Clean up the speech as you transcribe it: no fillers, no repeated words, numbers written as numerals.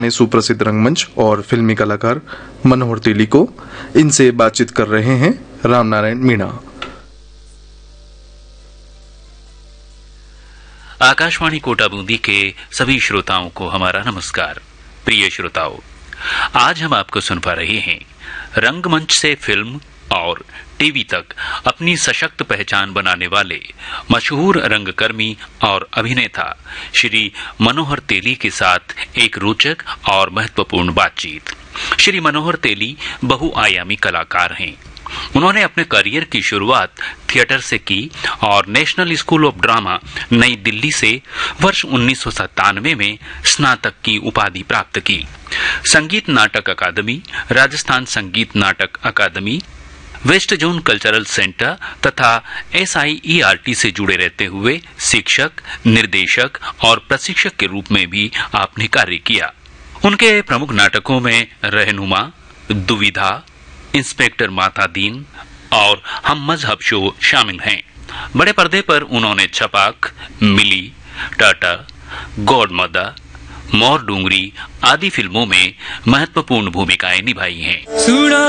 ने सुप्रसिद्ध रंगमंच और फिल्मी कलाकार मनोहर तेली को। इनसे बातचीत कर रहे हैं रामनारायण मीणा। आकाशवाणी कोटा बूंदी के सभी श्रोताओं को हमारा नमस्कार। प्रिय श्रोताओं, आज हम आपको सुन पा रहे हैं रंगमंच से फिल्म और टीवी तक अपनी सशक्त पहचान बनाने वाले मशहूर रंगकर्मी और अभिनेता श्री मनोहर तेली के साथ एक रोचक और महत्वपूर्ण बातचीत। श्री मनोहर तेली बहुआयामी कलाकार हैं। उन्होंने अपने करियर की शुरुआत थिएटर से की और नेशनल स्कूल ऑफ ड्रामा नई दिल्ली से वर्ष 1997 में स्नातक की उपाधि प्राप्त की। संगीत नाटक अकादमी, राजस्थान संगीत नाटक अकादमी, वेस्ट जोन कल्चरल सेंटर तथा SIERT से जुड़े रहते हुए शिक्षक, निर्देशक और प्रशिक्षक के रूप में भी आपने कार्य किया। उनके प्रमुख नाटकों में रहनुमा, दुविधा, इंस्पेक्टर माता दीन और हम मजहब शो शामिल हैं। बड़े पर्दे पर उन्होंने छपाक, मिली, टाटा, गॉड मदर, मोर डूंगरी आदि फिल्मों में महत्वपूर्ण भूमिकाएं निभाई हैं।